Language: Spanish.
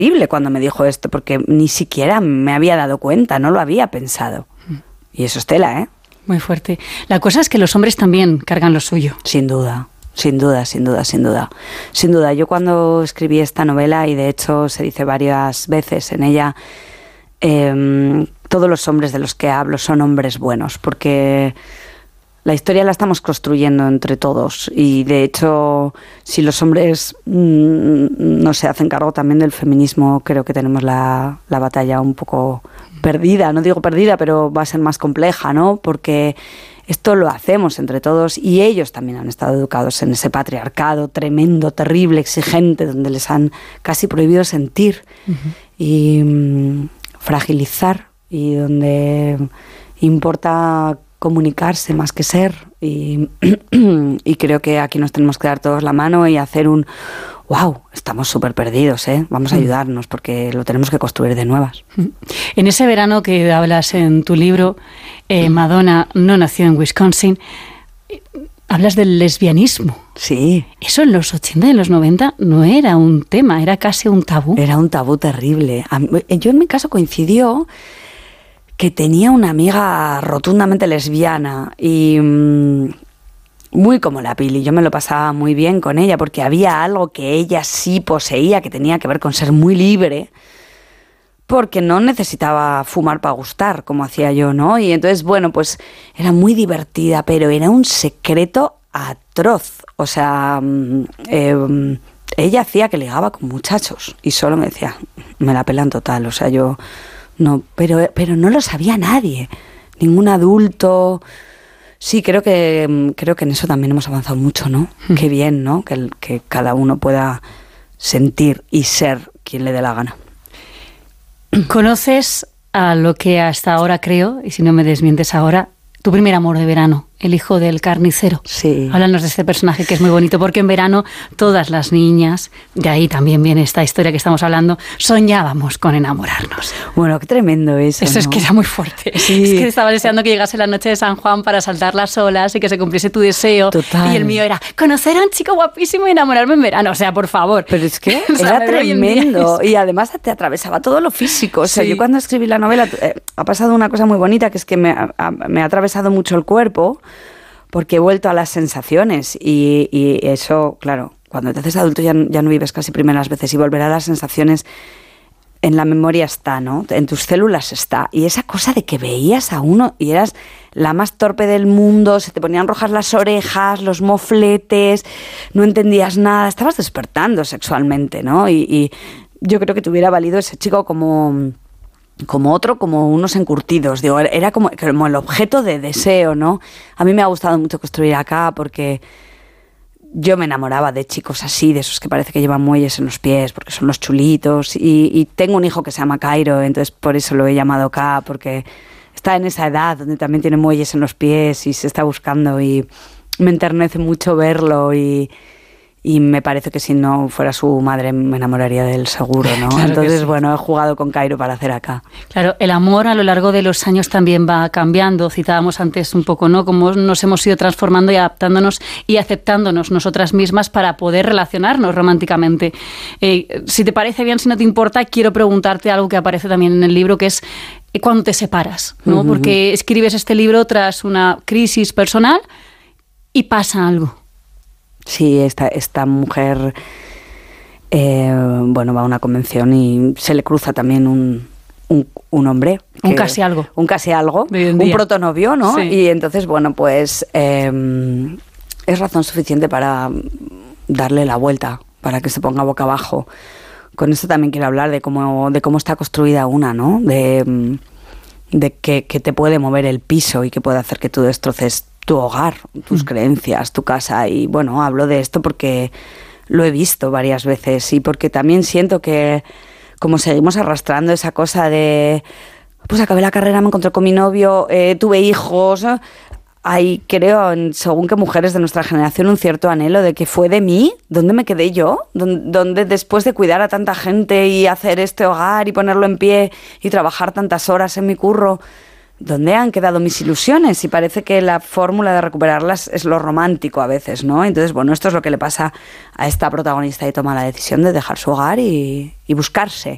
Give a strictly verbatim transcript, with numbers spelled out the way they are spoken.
terrible cuando me dijo esto, porque ni siquiera me había dado cuenta, no lo había pensado. Y eso es tela, ¿eh? Muy fuerte. La cosa es que los hombres también cargan lo suyo. Sin duda, sin duda, sin duda, sin duda. Sin duda, yo cuando escribí esta novela, y de hecho se dice varias veces en ella, eh, todos los hombres de los que hablo son hombres buenos, porque la historia la estamos construyendo entre todos, y de hecho, si los hombres mmm, no se hacen cargo también del feminismo, creo que tenemos la, la batalla un poco perdida. No digo perdida, pero va a ser más compleja, ¿no? Porque esto lo hacemos entre todos, y ellos también han estado educados en ese patriarcado tremendo, terrible, exigente, donde les han casi prohibido sentir uh-huh. y mmm, fragilizar, y donde importa comunicarse más que ser, y, y creo que aquí nos tenemos que dar todos la mano y hacer un wow, estamos súper perdidos, ¿eh? Vamos a ayudarnos, porque lo tenemos que construir de nuevas. En ese verano que hablas en tu libro, eh, Madonna no nació en Wisconsin, hablas del lesbianismo. Sí. Eso en los ochenta y en los noventa no era un tema, era casi un tabú. Era un tabú terrible. Yo en mi caso coincidió que tenía una amiga rotundamente lesbiana y mmm, muy como la Pili. Yo me lo pasaba muy bien con ella porque había algo que ella sí poseía, que tenía que ver con ser muy libre, porque no necesitaba fumar para gustar, como hacía yo, ¿no? Y entonces, bueno, pues era muy divertida, pero era un secreto atroz. O sea, eh, ella hacía que ligaba con muchachos y solo me decía, me la pelan total. O sea, yo no, pero, pero no lo sabía nadie, ningún adulto. Sí, creo que creo que en eso también hemos avanzado mucho, ¿no? Mm. Qué bien, ¿no? Que, que cada uno pueda sentir y ser quien le dé la gana. ¿Conoces a lo que hasta ahora creo, y si no me desmientes ahora, tu primer amor de verano, el hijo del carnicero? Sí. Háblanos de este personaje que es muy bonito, porque en verano todas las niñas, de ahí también viene esta historia que estamos hablando, soñábamos con enamorarnos. Bueno, qué tremendo eso, Eso, ¿no? Es que era muy fuerte. Sí. Es que estaba deseando que llegase la noche de San Juan para saltar las olas y que se cumpliese tu deseo. Total. Y el mío era conocer a un chico guapísimo y enamorarme en verano. O sea, por favor. Pero es que o sea, era tremendo. Y además te atravesaba todo lo físico. O sea, sí. Yo cuando escribí la novela eh, ha pasado una cosa muy bonita, que es que me ha, me ha atravesado mucho el cuerpo, porque he vuelto a las sensaciones y, y eso, claro, cuando te haces adulto ya, ya no vives casi primeras veces, y volver a las sensaciones en la memoria está, ¿no? En tus células está. Y esa cosa de que veías a uno y eras la más torpe del mundo, se te ponían rojas las orejas, los mofletes, no entendías nada, estabas despertando sexualmente, ¿no? Y, y yo creo que te hubiera valido ese chico como... como otro, como unos encurtidos. Digo, era como, como el objeto de deseo, ¿no? A mí me ha gustado mucho construir acá porque yo me enamoraba de chicos así, de esos que parece que llevan muelles en los pies, porque son los chulitos, y, y tengo un hijo que se llama Cairo, entonces por eso lo he llamado K, porque está en esa edad donde también tiene muelles en los pies y se está buscando, y me enternece mucho verlo, y... Y me parece que si no fuera su madre me enamoraría de él seguro, ¿no? Claro. Entonces, sí. Bueno, he jugado con Cairo para hacer acá. Claro, el amor a lo largo de los años también va cambiando. Citábamos antes un poco, ¿no? Cómo nos hemos ido transformando y adaptándonos y aceptándonos nosotras mismas para poder relacionarnos románticamente. Eh, si te parece bien, si no te importa, quiero preguntarte algo que aparece también en el libro, que es cuando te separas, ¿no? Uh-huh. Porque escribes este libro tras una crisis personal y pasa algo. Sí, esta, esta mujer eh, bueno, va a una convención y se le cruza también un, un, un hombre. Que, un casi algo. Un casi algo, un protonovio, ¿no? Sí. Y entonces, bueno, pues eh, es razón suficiente para darle la vuelta, para que se ponga boca abajo. Con esto también quiero hablar de cómo, de cómo está construida una, ¿no? De, de que, que te puede mover el piso y que puede hacer que tú destroces tu hogar, tus mm. creencias, tu casa. Y bueno, hablo de esto porque lo he visto varias veces y porque también siento que como seguimos arrastrando esa cosa de pues acabé la carrera, me encontré con mi novio, eh, tuve hijos, hay, creo, en, según qué mujeres de nuestra generación, un cierto anhelo de que fue de mí, ¿dónde me quedé yo? ¿Dónde después de cuidar a tanta gente y hacer este hogar y ponerlo en pie y trabajar tantas horas en mi curro, ¿dónde han quedado mis ilusiones? Y parece que la fórmula de recuperarlas es lo romántico a veces, ¿no? Entonces, bueno, esto es lo que le pasa a esta protagonista y toma la decisión de dejar su hogar y, y buscarse.